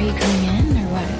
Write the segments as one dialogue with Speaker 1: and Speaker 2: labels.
Speaker 1: you coming in or what?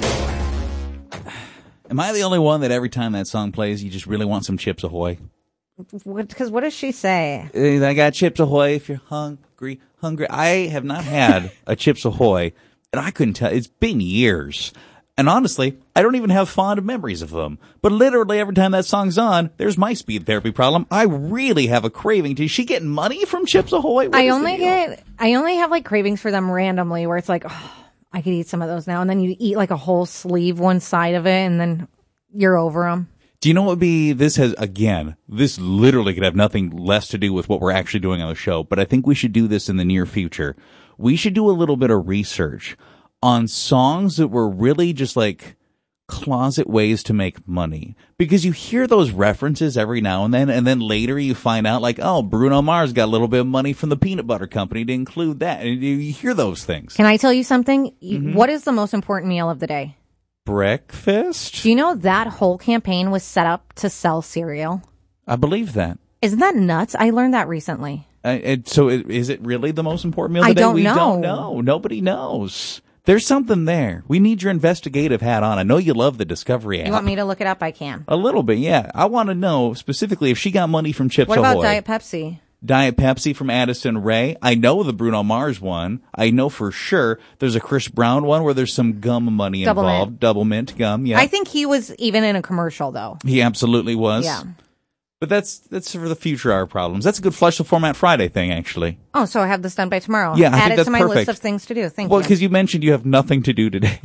Speaker 2: Am I the only one that every time that song plays, you just really want some Chips Ahoy?
Speaker 3: Because what does she say?
Speaker 2: I got Chips Ahoy if you're hungry. I have not had a Chips Ahoy, and I couldn't tell. It's been years. And honestly, I don't even have fond memories of them. But literally every time that song's on, there's my speed therapy problem. I really have a craving. Is she getting money from Chips Ahoy?
Speaker 3: I only have like cravings for them randomly where it's like, oh, I could eat some of those now. And then you eat like a whole sleeve, one side of it, and then you're over them.
Speaker 2: Do you know what would be, this literally could have nothing less to do with what we're actually doing on the show, but I think we should do this in the near future. We should do a little bit of research on songs that were really just like closet ways to make money. Because you hear those references every now and then later you find out like, oh, Bruno Mars got a little bit of money from the peanut butter company to include that. And you hear those things.
Speaker 3: Can I tell you something? What is the most important meal of the day?
Speaker 2: Breakfast?
Speaker 3: Do you know that whole campaign was set up to sell cereal?
Speaker 2: I believe that.
Speaker 3: Isn't that nuts? I learned that recently.
Speaker 2: Is it really the most important meal of the day? We don't know. Nobody knows. There's something there. We need your investigative hat on. I know you love the Discovery app.
Speaker 3: You want me to look it up? I can.
Speaker 2: A little bit, yeah. I want to know specifically if she got money from Chips Ahoy.
Speaker 3: What about Diet Pepsi?
Speaker 2: Diet Pepsi from Addison Rae. I know the Bruno Mars one. I know for sure there's a Chris Brown one where there's some gum money involved. Double mint gum, yeah.
Speaker 3: I think he was even in a commercial, though.
Speaker 2: He absolutely was.
Speaker 3: Yeah.
Speaker 2: But that's for the future our problems. That's a good Flush the Format Friday thing, actually.
Speaker 3: Oh, so I have this done by tomorrow.
Speaker 2: Yeah, I
Speaker 3: Add
Speaker 2: think
Speaker 3: it
Speaker 2: that's
Speaker 3: to my
Speaker 2: perfect.
Speaker 3: list of things to do. Thank you.
Speaker 2: Well, because you mentioned you have nothing to do today.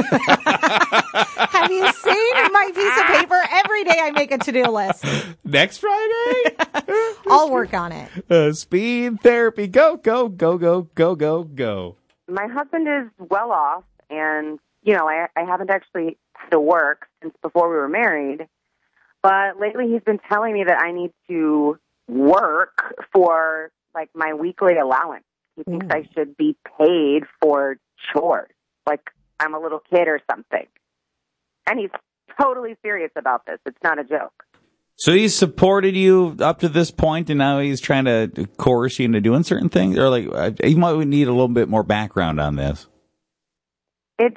Speaker 3: Have you seen my piece of paper? Every day I make a to-do list.
Speaker 2: Next Friday?
Speaker 3: I'll work on it.
Speaker 2: Speed therapy. Go, go, go, go, go, go, go.
Speaker 4: My husband is well off, and, I haven't actually had to work since before we were married. But lately he's been telling me that I need to work for, like, my weekly allowance. He thinks I should be paid for chores, like I'm a little kid or something. And he's totally serious about this. It's not a joke.
Speaker 2: So he's supported you up to this point, and now he's trying to coerce you into doing certain things? Or, like, you might need a little bit more background on this.
Speaker 4: It's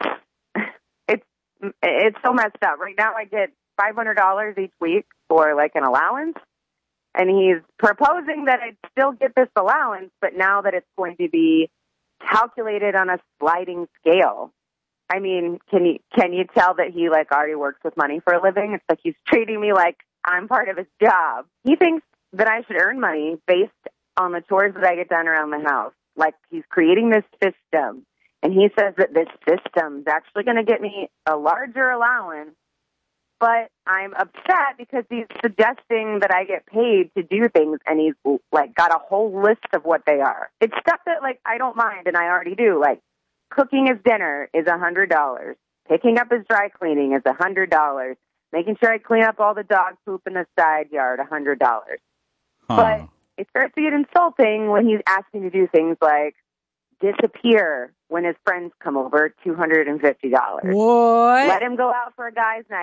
Speaker 4: so messed up. Right now I get $500 each week for like an allowance, and he's proposing that I'd still get this allowance, but now that it's going to be calculated on a sliding scale. I mean, can you tell that he like already works with money for a living? It's like he's treating me like I'm part of his job. He thinks that I should earn money based on the chores that I get done around the house. Like he's creating this system, and he says that this system's actually going to get me a larger allowance. But I'm upset because he's suggesting that I get paid to do things, and he's like got a whole list of what they are. It's stuff that like I don't mind, and I already do. Like cooking his dinner is $100. Picking up his dry cleaning is $100. Making sure I clean up all the dog poop in the side yard, $100. But it starts to get insulting when he's asking to do things like disappear when his friends come over, $250.
Speaker 3: What?
Speaker 4: Let him go out for a guy's night.